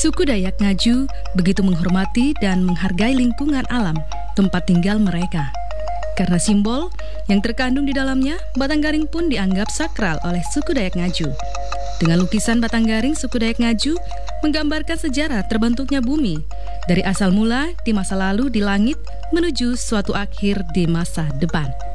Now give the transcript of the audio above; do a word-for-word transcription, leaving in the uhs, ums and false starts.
Suku Dayak Ngaju begitu menghormati dan menghargai lingkungan alam tempat tinggal mereka. Karena simbol yang terkandung di dalamnya, Batanggaring pun dianggap sakral oleh suku Dayak Ngaju. Dengan lukisan Batanggaring, suku Dayak Ngaju menggambarkan sejarah terbentuknya bumi dari asal mula di masa lalu di langit menuju suatu akhir di masa depan.